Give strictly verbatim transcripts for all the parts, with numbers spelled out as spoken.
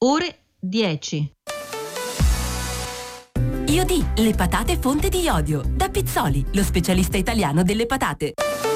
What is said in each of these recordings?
ore dieci. Iodì, le patate fonte di iodio. Da Pizzoli, lo specialista italiano delle patate.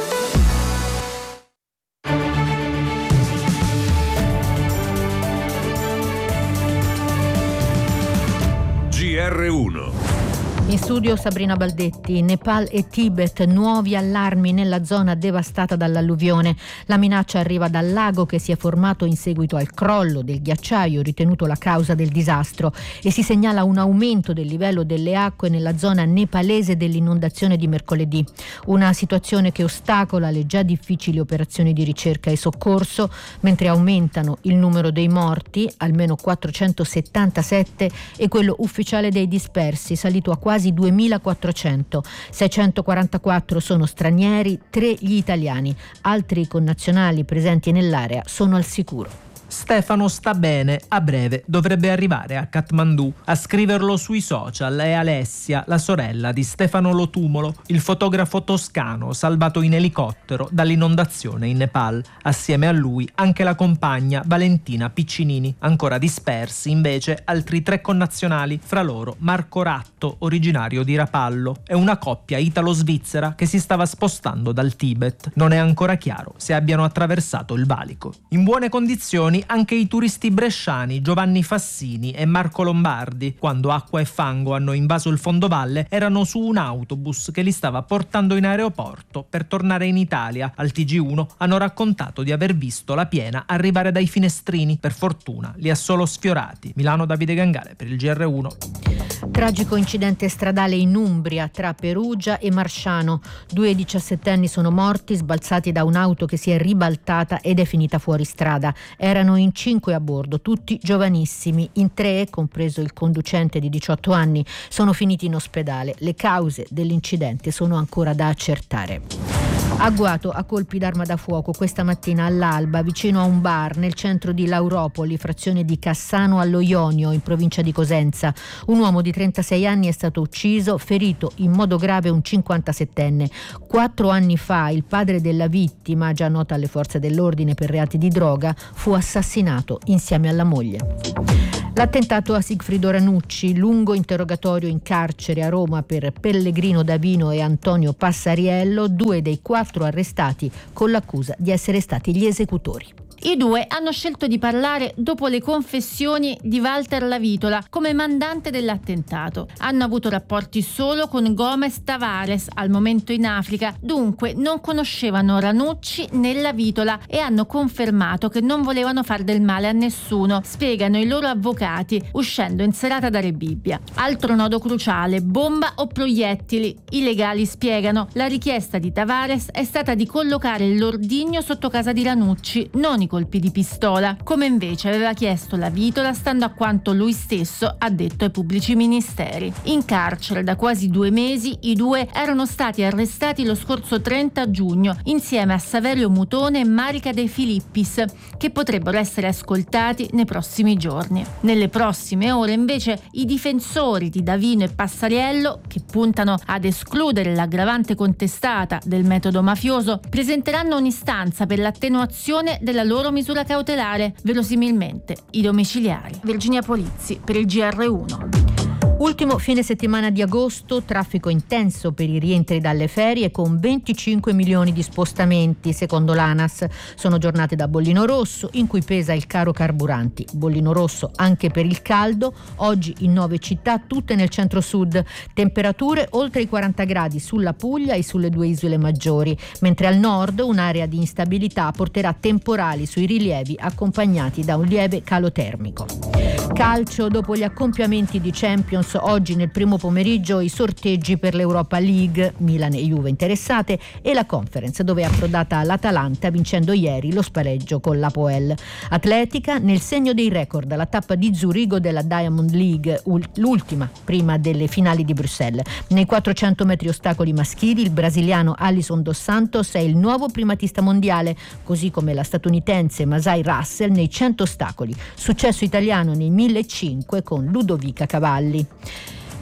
G R uno. In studio Sabrina Baldetti. Nepal e Tibet, nuovi allarmi nella zona devastata dall'alluvione. La minaccia arriva dal lago che si è formato in seguito al crollo del ghiacciaio ritenuto la causa del disastro e si segnala un aumento del livello delle acque nella zona nepalese dell'inondazione di mercoledì. Una situazione che ostacola le già difficili operazioni di ricerca e soccorso, mentre aumentano il numero dei morti, almeno quattrocentosettantasette, e quello ufficiale dei dispersi, salito a quasi duemilaquattrocento. seicentoquarantaquattro sono stranieri, tre gli italiani. Altri connazionali presenti nell'area sono al sicuro. Stefano sta bene, a breve dovrebbe arrivare a Kathmandu. A scriverlo sui social è Alessia, la sorella di Stefano Lotumolo, il fotografo toscano salvato in elicottero dall'inondazione in Nepal. Assieme a lui anche la compagna Valentina Piccinini. Ancora dispersi invece altri tre connazionali, fra loro Marco Ratto, originario di Rapallo, e una coppia italo-svizzera che si stava spostando dal Tibet. Non è ancora chiaro se abbiano attraversato il valico. In buone condizioni anche i turisti bresciani Giovanni Fassini e Marco Lombardi. Quando acqua e fango hanno invaso il fondovalle erano su un autobus che li stava portando in aeroporto per tornare in Italia. Al T G uno hanno raccontato di aver visto la piena arrivare dai finestrini. Per fortuna li ha solo sfiorati. Milano, Davide Gangale per il G R uno. Tragico incidente stradale in Umbria tra Perugia e Marsciano. Due diciassettenni sono morti sbalzati da un'auto che si è ribaltata ed è finita fuori strada. Erano in cinque a bordo, tutti giovanissimi. In tre, compreso il conducente di diciotto anni, sono finiti in ospedale. Le cause dell'incidente sono ancora da accertare. Agguato a colpi d'arma da fuoco questa mattina all'alba vicino a un bar nel centro di Lauropoli, frazione di Cassano allo Ionio, in provincia di Cosenza. Un uomo di trentasei anni è stato ucciso, ferito in modo grave un cinquantasettenne. Quattro anni fa il padre della vittima, già nota alle forze dell'ordine per reati di droga, fu assassinato insieme alla moglie. L'attentato a Sigfrido Ranucci, lungo interrogatorio in carcere a Roma per Pellegrino Davino e Antonio Passariello, due dei quattro arrestati con l'accusa di essere stati gli esecutori. I due hanno scelto di parlare dopo le confessioni di Walter Lavitola come mandante dell'attentato. Hanno avuto rapporti solo con Gomez Tavares, al momento in Africa, dunque non conoscevano Ranucci né Lavitola e hanno confermato che non volevano far del male a nessuno, spiegano i loro avvocati uscendo in serata da Rebibbia. Altro nodo cruciale, bomba o proiettili. I legali spiegano, la richiesta di Tavares è stata di collocare l'ordigno sotto casa di Ranucci, non i colpi di pistola, come invece aveva chiesto Lavitola, stando a quanto lui stesso ha detto ai pubblici ministeri. In carcere da quasi due mesi i due erano stati arrestati lo scorso trenta giugno insieme a Saverio Mutone e Marica De Filippis, che potrebbero essere ascoltati nei prossimi giorni. Nelle prossime ore invece i difensori di Davino e Passariello, che puntano ad escludere l'aggravante contestata del metodo mafioso, presenteranno un'istanza per l'attenuazione della loro misura cautelare, verosimilmente i domiciliari. Virginia Polizzi per il G R uno. Ultimo fine settimana di agosto, traffico intenso per i rientri dalle ferie con venticinque milioni di spostamenti, secondo l'ANAS. Sono giornate da bollino rosso in cui pesa il caro carburanti. Bollino rosso anche per il caldo, oggi in nove città, tutte nel centro-sud. Temperature oltre i quaranta gradi sulla Puglia e sulle due isole maggiori, mentre al nord un'area di instabilità porterà temporali sui rilievi accompagnati da un lieve calo termico. Calcio, dopo gli accoppiamenti di Champions, oggi nel primo pomeriggio i sorteggi per l'Europa League, Milan e Juve interessate, e la Conference dove è approdata l'Atalanta vincendo ieri lo spareggio con l'Apoel. Atletica, nel segno dei record, la tappa di Zurigo della Diamond League, l'ultima prima delle finali di Bruxelles. Nei quattrocento metri ostacoli maschili il brasiliano Alisson Dos Santos è il nuovo primatista mondiale, così come la statunitense Masai Russell nei cento ostacoli. Successo italiano nei millecinquecento con Ludovica Cavalli.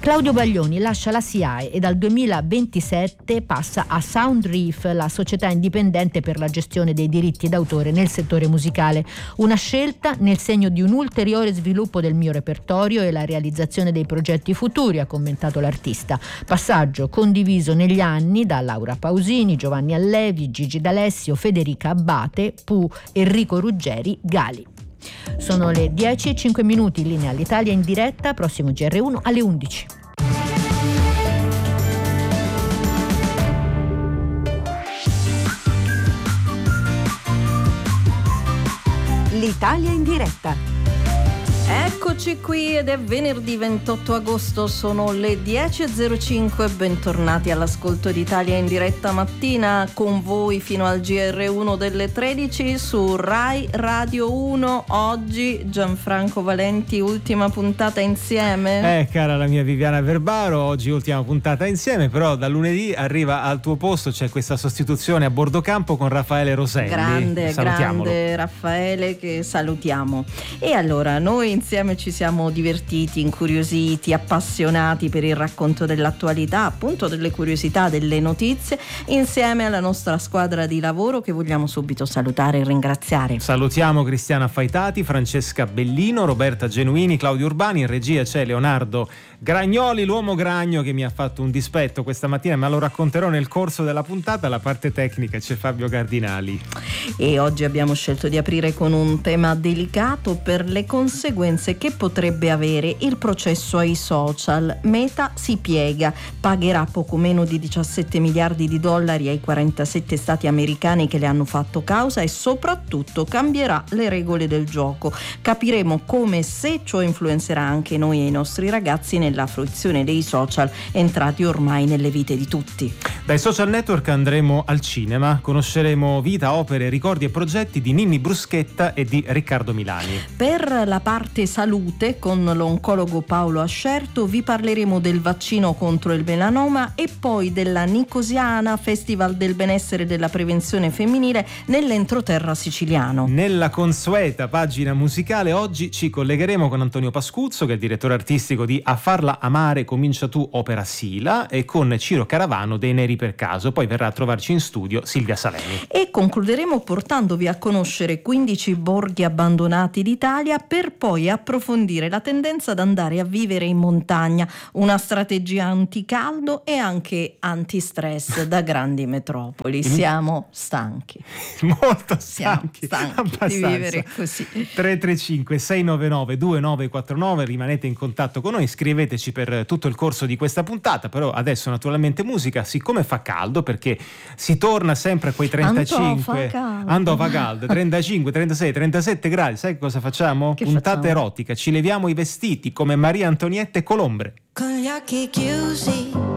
Claudio Baglioni lascia la S I A E e dal duemilaventisette passa a Soundreef, la società indipendente per la gestione dei diritti d'autore nel settore musicale. Una scelta nel segno di un ulteriore sviluppo del mio repertorio e la realizzazione dei progetti futuri, ha commentato l'artista. Passaggio condiviso negli anni da Laura Pausini, Giovanni Allevi, Gigi D'Alessio, Federica Abbate, Pu, Enrico Ruggeri, Gali. Sono le dieci e cinque minuti, in linea all'Italia in diretta, prossimo G R uno alle undici. L'Italia in diretta. Eccoci qui ed è venerdì ventotto agosto, sono le dieci e zero cinque, bentornati all'ascolto di Italia in diretta mattina con voi fino al G R uno delle tredici su Rai Radio uno. Oggi Gianfranco Valenti, ultima puntata insieme. Eh cara la mia Viviana Verbaro, oggi ultima puntata insieme, però da lunedì arriva al tuo posto, c'è questa sostituzione a bordo campo con Raffaele Roselli. Grande, grande Raffaele, che salutiamo. E allora noi insieme ci siamo divertiti, incuriositi, appassionati per il racconto dell'attualità, appunto delle curiosità, delle notizie, insieme alla nostra squadra di lavoro che vogliamo subito salutare e ringraziare. Salutiamo Cristiana Faitati, Francesca Bellino, Roberta Genuini, Claudio Urbani. In regia c'è Leonardo Gragnoli, l'uomo Gragno, che mi ha fatto un dispetto questa mattina, ma lo racconterò nel corso della puntata. La parte tecnica c'è Fabio Cardinali. E oggi abbiamo scelto di aprire con un tema delicato per le conseguenze che potrebbe avere il processo ai social. Meta si piega, pagherà poco meno di diciassette miliardi di dollari ai quarantasette stati americani che le hanno fatto causa e soprattutto cambierà le regole del gioco. Capiremo come e se ciò influenzerà anche noi e i nostri ragazzi nella fruizione dei social, entrati ormai nelle vite di tutti. Dai social network andremo al cinema, conosceremo vita, opere, ricordi e progetti di Ninni Bruschetta e di Riccardo Milani. Per la parte salute, con l'oncologo Paolo Ascerto, vi parleremo del vaccino contro il melanoma e poi della Nicosiana, Festival del benessere e della prevenzione femminile nell'entroterra siciliano. Nella consueta pagina musicale oggi ci collegheremo con Antonio Pascuzzo, che è il direttore artistico di A farla amare comincia tu opera Sila, e con Ciro Caravano dei Neri per caso. Poi verrà a trovarci in studio Silvia Salemi. E concluderemo portandovi a conoscere quindici borghi abbandonati d'Italia, per poi approfondire la tendenza ad andare a vivere in montagna, una strategia anticaldo e anche antistress da grandi metropoli. Siamo stanchi. Molto Siamo stanchi. stanchi Abbastanza. di vivere così. tre tre cinque sei nove nove due nove quattro nove, rimanete in contatto con noi, scriveteci per tutto il corso di questa puntata. Però adesso naturalmente musica, siccome fa caldo, perché si torna sempre a quei trentacinque, andò fa caldo, trentacinque, trentasei, trentasette gradi. Sai cosa facciamo? Che Puntata facciamo? erotica, ci leviamo i vestiti come Maria Antonietta e Colombre. Con gli occhi chiusi